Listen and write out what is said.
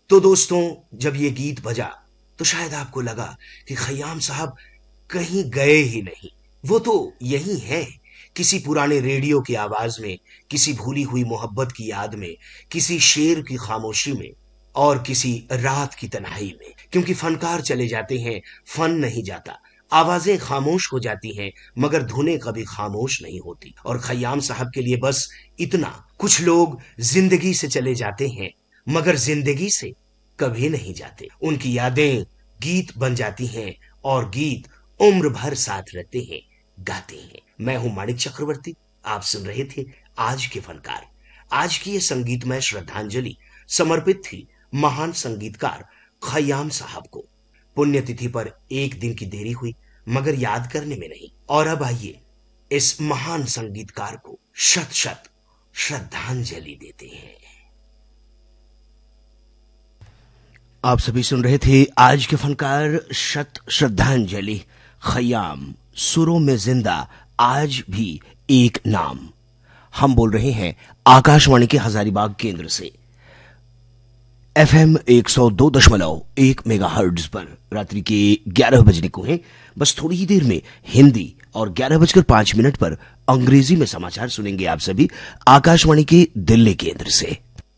तो दोस्तों, जब ये गीत बजा तो शायद आपको लगा कि खयाम साहब कहीं गए ही नहीं। वो तो यही है, किसी पुराने रेडियो की आवाज में, किसी भूली हुई मोहब्बत की याद में, किसी शेर की खामोशी में और किसी रात की तन्हाई में। क्योंकि फनकार चले जाते हैं, फन नहीं जाता। आवाजें खामोश हो जाती हैं, मगर धुनें कभी खामोश नहीं होती। और खयाम साहब के लिए बस इतना। कुछ लोग जिंदगी से चले जाते हैं, मगर जिंदगी से कभी नहीं जाते। उनकी यादें गीत बन जाती हैं और गीत उम्र भर साथ रहते हैं, गाते हैं। मैं हूं माणिक चक्रवर्ती, आप सुन रहे थे आज के फनकार। आज की ये संगीतमय श्रद्धांजलि समर्पित थी महान संगीतकार खयाम साहब को। पुण्यतिथि पर एक दिन की देरी हुई, मगर याद करने में नहीं। और अब आइए इस महान संगीतकार को शत शत श्रद्धांजलि देते हैं। आप सभी सुन रहे थे आज के फनकार, शत श्रद्धांजलि। खयाम, सुरों में जिंदा आज भी एक नाम। हम बोल रहे हैं आकाशवाणी के हजारीबाग केंद्र से FM 102.1 मेगाहर्ट्ज पर। रात्रि के 11 बजने को हैं। बस थोड़ी ही देर में हिंदी और 11:05 पर अंग्रेजी में समाचार सुनेंगे आप सभी आकाशवाणी के दिल्ली केंद्र से।